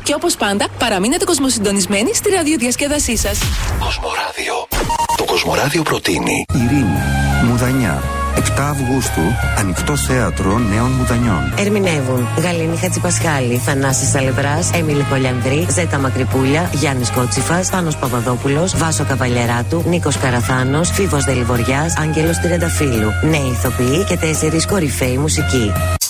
Και όπως πάντα, παραμείνετε κοσμοσυντονισμένοι στη ραδιοδιασκέδασή σας. Κοσμοράδιο. Το Κοσμοράδιο προτείνει Ειρήνη, Μουδανιά. 7 Αυγούστου, ανοιχτό θέατρο Νέων Μουδανιών. Ερμηνεύουν Γαλήνη Χατζηπασχάλη, Θανάσης Σαλευράς, Έμιλη Κολιανδρή, Ζέτα Μακρυπούλια, Γιάννης Κότσιφας, Πάνος Παπαδόπουλος, Βάσο Καβαλιεράτου, Νίκος Καραθάνος, Φίβος Δελιβοριάς, Άγγελος Τριανταφύλου. Νέοι ηθοποιοί και 4 κορυφαίοι μουσικοί.